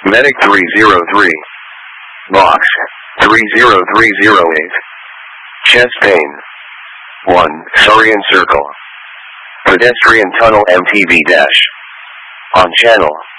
Medic 303. Box 30308. Chest pain. 1. Surian Circle. Pedestrian Tunnel MTB dash. On channel